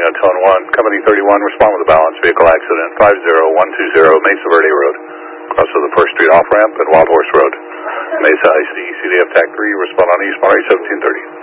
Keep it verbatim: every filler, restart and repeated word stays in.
uh, Tone one. Company thirty-one, respond with a balance vehicle accident, five zero one two zero Mesa Verde Road. Cross of the First Street off-ramp and Wild Horse Road. Mesa I C, C D F T A C three, respond on East Monterey seventeen thirty.